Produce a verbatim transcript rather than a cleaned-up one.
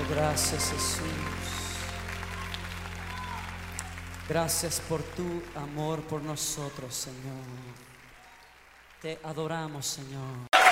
Gracias, Jesús. Gracias por tu amor por nosotros, Señor. Te adoramos, Señor.